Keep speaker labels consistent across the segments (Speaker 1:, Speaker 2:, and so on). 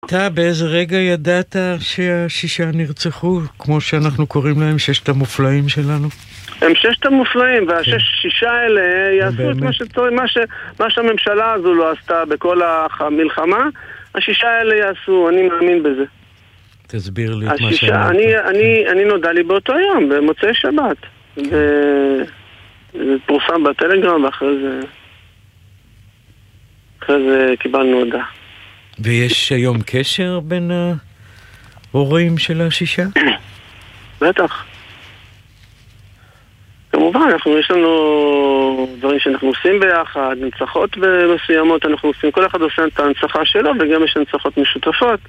Speaker 1: אתה באיזה רגע ידעת שהשישה נרצחו, כמו שאנחנו קוראים להם, ששת המופלאים שלנו?
Speaker 2: הם ששת המופלאים, והשישה האלה יעשו את מה שהממשלה הזו לא עשתה בכל המלחמה, השישה האלה יעשו, אני מאמין בזה.
Speaker 1: תסביר לי את מה שאמרת.
Speaker 2: אני נודע לי באותו יום, במוצאי שבת. זה פורסם בטלגרם, ואחרי זה קיבלנו הודעה.
Speaker 1: ויש היום קשר בין ההורים של השישה?
Speaker 2: בטח. כמובן, יש לנו דברים שאנחנו עושים ביחד, הנצחות מסוימות, אנחנו עושים, כל אחד עושה את ההנצחה שלו, וגם יש הנצחות משותפות,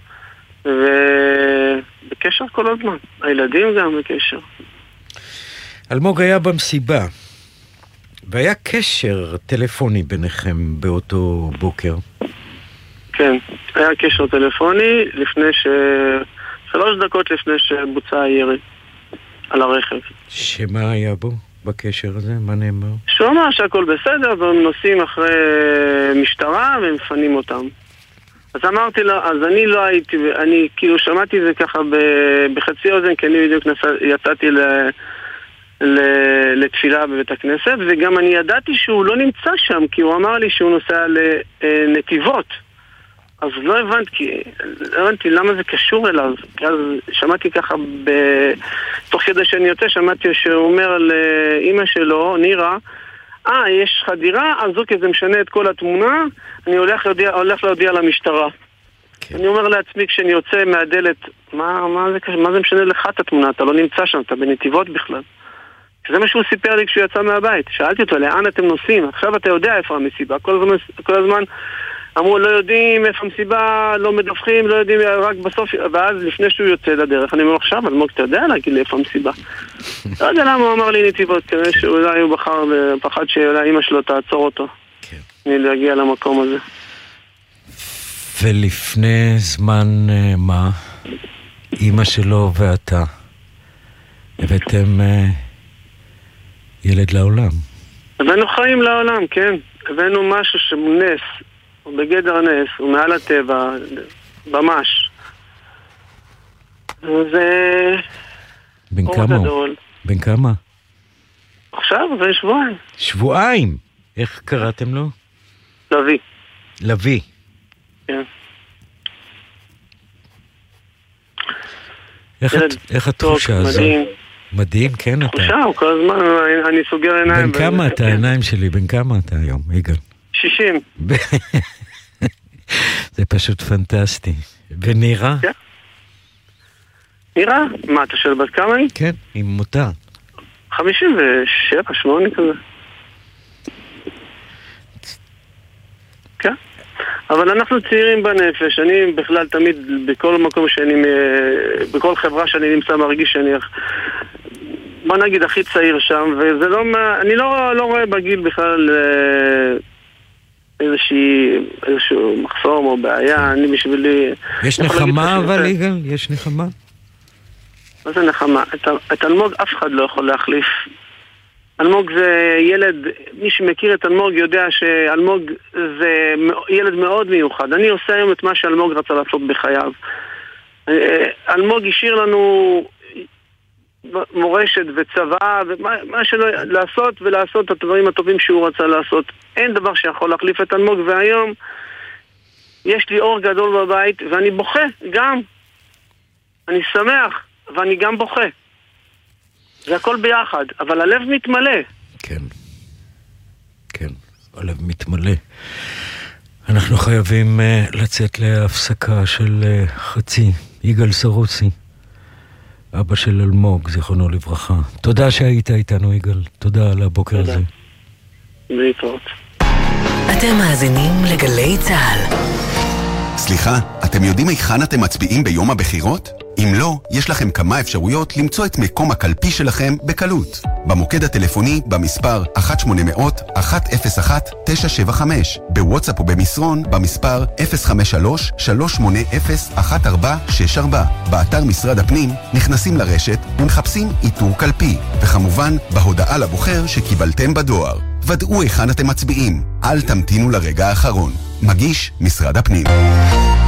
Speaker 2: ובקשר כל הזמן. הילדים גם בקשר.
Speaker 1: אלמוג היה במסיבה, והיה קשר טלפוני ביניכם באותו בוקר.
Speaker 2: כן, היה קשר טלפוני לפני 3 דקות לפני שבוצע הירי על הרכב.
Speaker 1: שמה היה בו בקשר הזה? מה נאמר?
Speaker 2: שהוא אמר שהכל בסדר, והם נוסעים אחרי משטרה והם מפנים אותם. אז אמרתי לו, אז אני לא הייתי, אני כאילו שמעתי זה ככה בחצי אוזן, כי אני בדיוק יצאתי לתפילה בבית הכנסת, וגם אני ידעתי שהוא לא נמצא שם, כי הוא אמר לי שהוא נוסע לנתיבות. אז לא הבנתי למה זה קשור אליו. אז שמעתי ככה, תוך כדי שאני יוצא, שמעתי שהוא אומר לאמא שלו, נירה, יש לך דירה, אז אוקיי, זה משנה את כל התמונה, אני הולך להודיע למשטרה. כן. אני אומר לעצמי כשאני יוצא מהדלת, מה זה משנה לך את התמונה? אתה לא נמצא שם, אתה בנתיבות בכלל. זה מה שהוא סיפר לי כשהוא יצא מהבית. שאלתי אותו, לאן אתם נוסעים? עכשיו אתה יודע איפה המסיבה. כל הזמן אמרו, לא יודעים איפה המסיבה, לא מדווחים, לא יודעים, רק בסוף, ואז לפני שהוא יוצא לדרך, אני אומר עכשיו, אלמוג, אתה יודע להגיד לי איפה המסיבה? לא יודע למה הוא אמר לי נתיבות, כנראה שאולי הוא בחר בפחד שאולי אמא שלו תעצור אותו. כן. להגיע למקום הזה.
Speaker 1: ולפני זמן מה, אמא שלו ואתה הבאתם ילד לעולם?
Speaker 2: הבאנו חיים לעולם, כן. הבאנו משהו שהוא נס. הוא בגדר נס, הוא מעל הטבע, ממש. זה
Speaker 1: בן כמה הוא? בן כמה?
Speaker 2: עכשיו, זה שבועיים.
Speaker 1: שבועיים? איך קראתם לו?
Speaker 2: לוי.
Speaker 1: לוי.
Speaker 2: כן.
Speaker 1: איך התחושה הזו?
Speaker 2: מדהים.
Speaker 1: מדהים, כן אתה.
Speaker 2: תחושה, הוא כל הזמן, אני סוגר עיניים.
Speaker 1: בן כמה אתה, העיניים שלי, בן כמה אתה היום, יגאל?
Speaker 2: 60.
Speaker 1: זה פשוט פנטסטי. ונירה?
Speaker 2: כן. נירה? מה, אתה שואל בת כמה היא?
Speaker 1: כן, עם מותר.
Speaker 2: 57, 8 כזה. כן. אבל אנחנו צעירים בנפש. אני בכלל תמיד, בכל מקום בכל חברה שאני נמצא מרגיש שאני בוא נגיד הכי צעיר שם, וזה לא, אני לא רואה בגיל בכלל איזשהו מחסום או בעיה. אני בשבילי...
Speaker 1: יש נחמה אבל יגאל? יש נחמה?
Speaker 2: מה זה נחמה? את אלמוג אף אחד לא יכול להחליף. אלמוג זה ילד, מי שמכיר את אלמוג יודע שאלמוג זה ילד מאוד מיוחד. אני עושה היום את מה שאלמוג רצה לעשות בחייו. אלמוג השאיר לנו מורשת וצבא ומה שלא לעשות, ולעשות את הדברים הטובים שהוא רצה לעשות. אין דבר שיכול להחליף את אלמוג, והיום יש לי אור גדול בבית ואני בוכה גם. אני שמח ואני גם בוכה. זה הכל ביחד, אבל הלב מתמלא.
Speaker 1: כן, כן, הלב מתמלא. אנחנו חייבים לצאת להפסקה של חצי. יגאל סרוסי, אבא של אלמוג, זיכרונו לברכה. תודה שהיית איתנו, יגאל. תודה על הבוקר
Speaker 2: תודה.
Speaker 1: הזה.
Speaker 2: להתראות.
Speaker 3: אתם מאזינים לגלי צהל.
Speaker 4: סליחה, אתם יודעים היכן אתם מצביעים ביום הבחירות? אם לא, יש לכם כמה אפשרויות למצוא את מקום הקלפי שלכם בקלות. במוקד הטלפוני במספר 1-800-101-975, בוואטסאפ או במסרון במספר 053-380-1464, באתר משרד הפנים נכנסים לרשת ומחפשים איתור קלפי, וכמובן בהודעה לבוחר שקיבלתם בדואר. ודאו היכן אתם מצביעים, אל תמתינו לרגע האחרון. מגיש משרד הפנים.